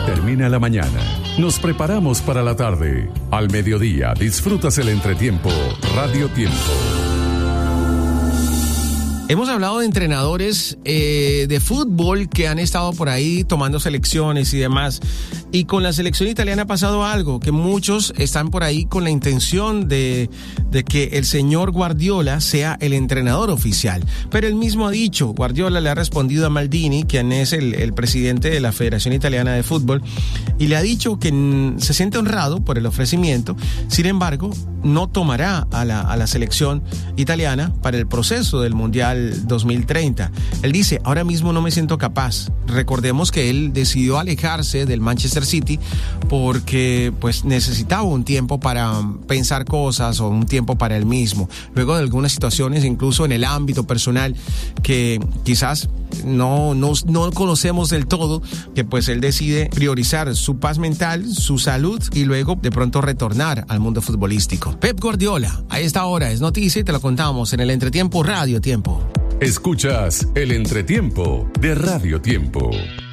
termina la mañana. Nos preparamos para la tarde. Al mediodía disfrutas el entretiempo Radio Tiempo. Hemos hablado de entrenadores de fútbol que han estado por ahí tomando selecciones y demás. Y con la selección italiana ha pasado algo, que muchos están por ahí con la intención de que el señor Guardiola sea el entrenador oficial. Pero él mismo ha dicho, Guardiola le ha respondido a Maldini, quien es el presidente de la Federación Italiana de Fútbol, y le ha dicho que se siente honrado por el ofrecimiento. Sin embargo, no tomará a la selección italiana para el proceso del Mundial 2030. Él dice, ahora mismo no me siento capaz. Recordemos que él decidió alejarse del Manchester City porque pues necesitaba un tiempo para pensar cosas o un tiempo para él mismo. Luego de algunas situaciones, incluso en el ámbito personal, que quizás no conocemos del todo, que pues él decide priorizar su paz mental, su salud y luego de pronto retornar al mundo futbolístico. Pep Guardiola, a esta hora es noticia y te lo contamos en el Entretiempo Radio Tiempo. Escuchas el Entretiempo de Radio Tiempo.